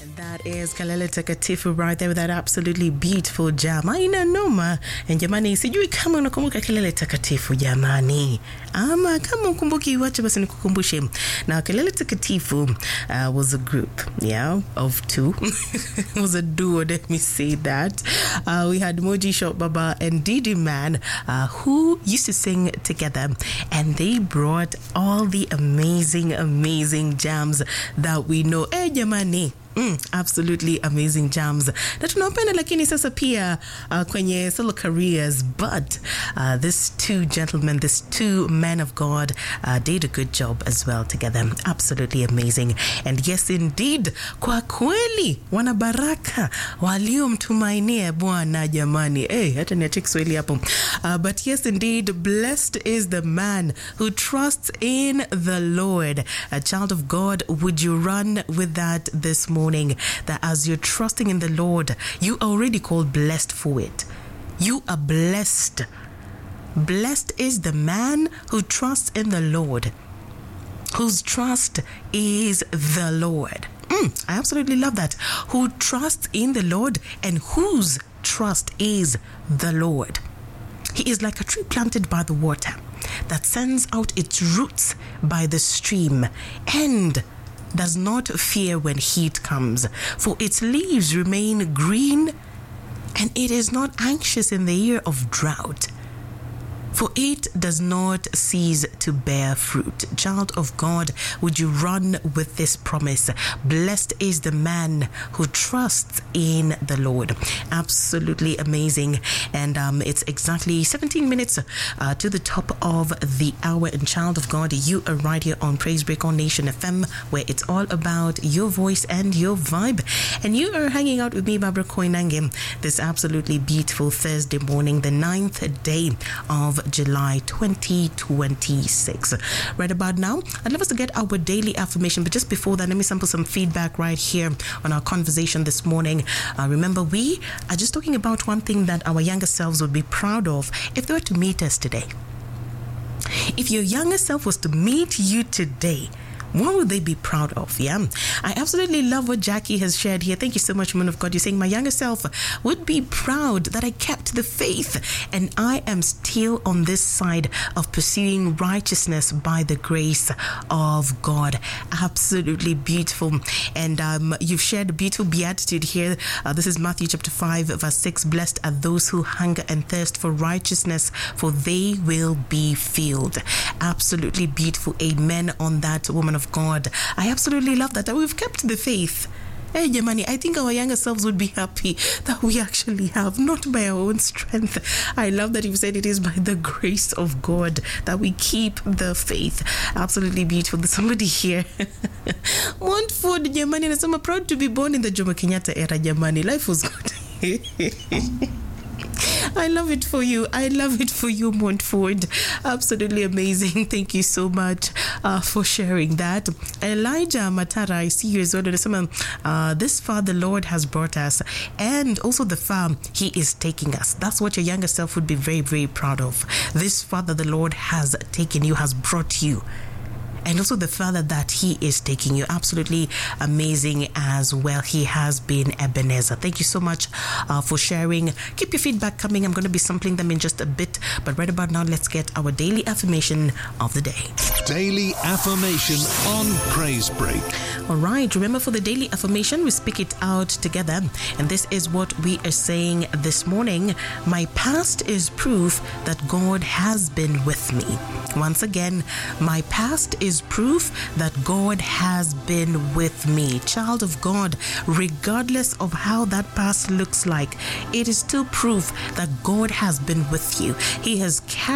And that is Kalele Takatifu right there with that absolutely beautiful jam. Aina noma. And jamani, sijui kama unakumbuka Kalele Takatifu jamani. Ama kama ukumbuki wacha basi nikukumbushe. Now Kalele Takatifu was a group, of two. It was a duo, let me say that. We had Moji Shop Baba and Didi Man who used to sing together, and they brought all the amazing jams that we know. Jamani. Absolutely amazing jams na tunapenda, lakini sasa pia kwenye solo careers, but these two gentlemen, these two men of God did a good job as well together. Absolutely amazing. And yes indeed, kwa kweli wana baraka waliomtumainia Bwana jamani. Hata niache Kiswahili hapo. But yes indeed, blessed is the man who trusts in the Lord. A child of God, would you run with that this morning? That as you're trusting in the Lord, you are already called blessed for it. You are blessed. Blessed is the man who trusts in the Lord, whose trust is the Lord. I absolutely love that. Who trusts in the Lord and whose trust is the Lord. He is like a tree planted by the water that sends out its roots by the stream and does not fear when heat comes, for its leaves remain green, and it is not anxious in the year of drought, for it does not cease to bear fruit. Child of God, would you run with this promise? Blessed is the man who trusts in the Lord. Absolutely amazing. And it's exactly 17 minutes to the top of the hour. And child of God, you are right here on Praise Break on Nation FM, where it's all about your voice and your vibe. And you are hanging out with me, Barbara Koinange, this absolutely beautiful Thursday morning, the 9th day of July 2026. Right about now, I'd love us to get our daily affirmation, but just before that, let me sample some feedback right here on our conversation this morning. Remember, we are just talking about one thing that our younger selves would be proud of if they were to meet us today. If your younger self was to meet you today, what would they be proud of? I absolutely love what Jackie has shared here. Thank you so much, woman of God. You're saying my younger self would be proud that I kept the faith and I am still on this side of pursuing righteousness by the grace of God. Absolutely beautiful. And you've shared a beautiful beatitude here. This is Matthew chapter 5 verse 6. Blessed are those who hunger and thirst for righteousness, for they will be filled. Absolutely beautiful. Amen on that, woman of God. I absolutely love that we've kept the faith. Jamani, I think our younger selves would be happy that we actually have, not by our own strength. I love that you said it is by the grace of God that we keep the faith. Absolutely beautiful. There's somebody here. Want food, jamani, and I'm proud to be born in the Jomo Kenyatta era, jamani. Life was good. I love it for you. I love it for you, Montford. Absolutely amazing. Thank you so much for sharing that. Elijah Matara, I see you as well. This far the Lord has brought us, and also the far He is taking us. That's what your younger self would be very, very proud of. This far that the Lord has taken you, has brought you, and also the Father that He is taking you. Absolutely amazing as well. He has been Ebenezer. Thank you so much for sharing. Keep your feedback coming. I'm going to be sampling them in just a bit, but right about now, let's get our daily affirmation of the day. Daily affirmation on Praise Break. All right, remember, for the daily affirmation, we speak it out together, and this is what we are saying this morning. My past is proof that God has been with me. Once again, my past is proof that God has been with me. Child of God, regardless of how that past looks like, it is still proof that God has been with you. He has carried